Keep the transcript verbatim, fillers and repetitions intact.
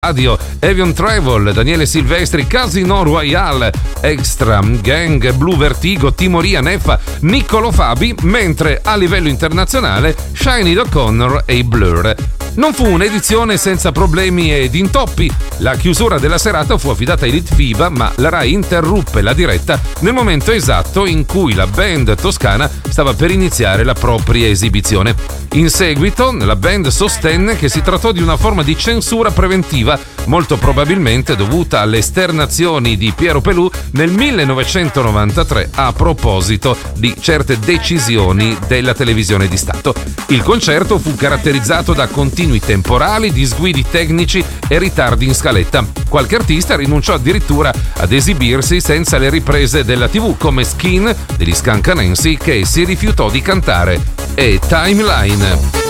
Radio, Avion Travel, Daniele Silvestri, Casino Royale, Extra, Gang, Blue Vertigo, Timoria, Neffa, Niccolo Fabi, mentre a livello internazionale Sinéad O'Connor e i Blur. Non fu un'edizione senza problemi ed intoppi. La chiusura della serata fu affidata ai Litfiba, ma la Rai interruppe la diretta nel momento esatto in cui la band toscana stava per iniziare la propria esibizione. In seguito, la band sostenne che si trattò di una forma di censura preventiva, molto probabilmente dovuta alle esternazioni di Piero Pelù nel millenovecentonovantatré a proposito di certe decisioni della televisione di Stato. Il concerto fu caratterizzato da continui temporali, disguidi tecnici e ritardi in scaletta. Qualche artista rinunciò addirittura ad esibirsi senza le riprese della tivù, come Skin degli Scancanensi, che si rifiutò di cantare, e Timeline.